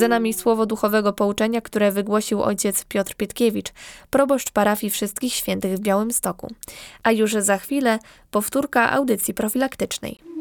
Za nami słowo duchowego pouczenia, które wygłosił ojciec Piotr Pietkiewicz, proboszcz parafii Wszystkich Świętych w Białymstoku. A już za chwilę powtórka audycji profilaktycznej.